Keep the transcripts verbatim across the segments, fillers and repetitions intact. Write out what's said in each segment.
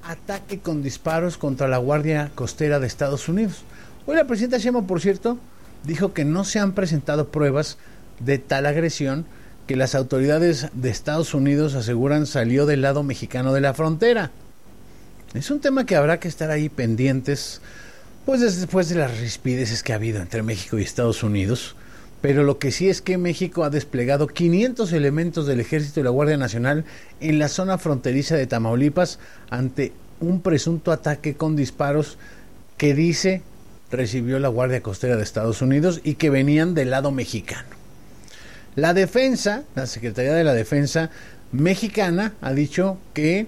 ataque con disparos contra la Guardia Costera de Estados Unidos. Hoy la presidenta Sheinbaum, por cierto, dijo que no se han presentado pruebas de tal agresión, que las autoridades de Estados Unidos aseguran salió del lado mexicano de la frontera. Es un tema que habrá que estar ahí pendientes, pues después de las rispideces que ha habido entre México y Estados Unidos. Pero lo que sí es que México ha desplegado quinientos elementos del Ejército y la Guardia Nacional en la zona fronteriza de Tamaulipas ante un presunto ataque con disparos que dice recibió la Guardia Costera de Estados Unidos y que venían del lado mexicano. La defensa, la Secretaría de la Defensa mexicana ha dicho que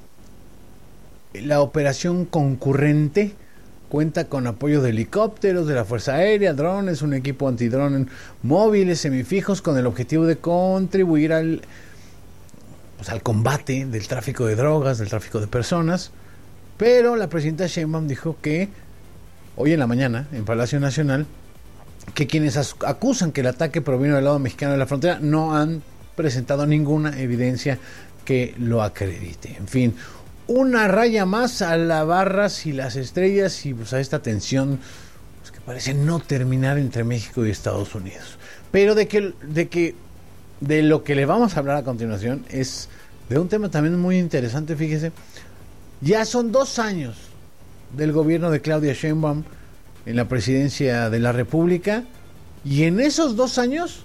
la operación concurrente cuenta con apoyo de helicópteros, de la Fuerza Aérea, drones, un equipo antidrón móviles, semifijos, con el objetivo de contribuir al, pues, al combate del tráfico de drogas, del tráfico de personas. Pero la presidenta Sheinbaum dijo que hoy en la mañana, en Palacio Nacional, que quienes acusan que el ataque provino del lado mexicano de la frontera no han presentado ninguna evidencia que lo acredite. En fin, una raya más a las barras y las estrellas y pues a esta tensión, pues, que parece no terminar entre México y Estados Unidos. Pero de que, de que de lo que le vamos a hablar a continuación es de un tema también muy interesante. Fíjese, ya son dos años del gobierno de Claudia Sheinbaum en la presidencia de la República, y en esos dos años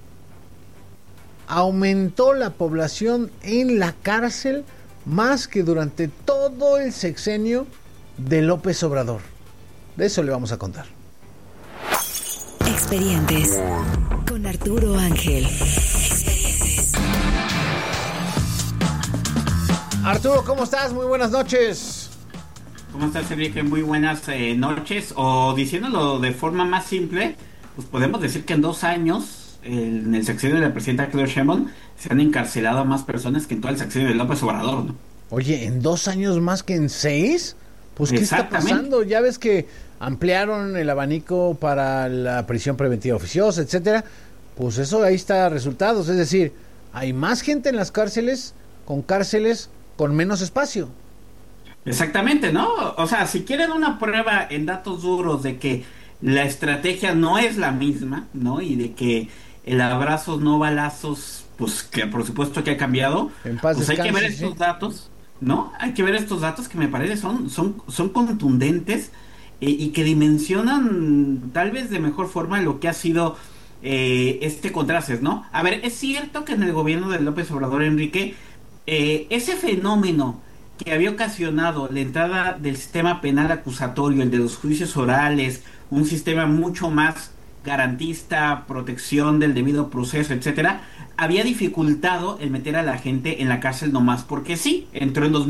aumentó la población en la cárcel más que durante todo el sexenio de López Obrador. De eso le vamos a contar. Expedientes con Arturo Ángel. Expedientes. Arturo, ¿cómo estás? Muy buenas noches. ¿Cómo estás, Enrique? Muy buenas eh, noches. O diciéndolo de forma más simple, pues podemos decir que en dos años, eh, en el sexenio de la presidenta Claudia Sheinbaum, se han encarcelado a más personas que en todo el sexenio de López Obrador, ¿no? Oye, ¿en dos años más que en seis? Pues, ¿qué está pasando? Ya ves que ampliaron el abanico para la prisión preventiva oficiosa, etcétera. Pues eso, ahí está resultados. Es decir, hay más gente en las cárceles, con cárceles con menos espacio. Exactamente, ¿no? O sea, si quieren una prueba en datos duros de que la estrategia no es la misma, ¿no? Y de que el abrazos no balazos, pues que por supuesto que ha cambiado, en paz pues descanse, hay que ver estos sí. datos, ¿no? Hay que ver estos datos que me parece son, son, son contundentes eh, y que dimensionan tal vez de mejor forma lo que ha sido eh, este contraste, ¿no? A ver, es cierto que en el gobierno de López Obrador, Enrique, eh, ese fenómeno que había ocasionado la entrada del sistema penal acusatorio, el de los juicios orales, un sistema mucho más garantista, protección del debido proceso, etcétera, había dificultado el meter a la gente en la cárcel nomás porque sí. Entró en dos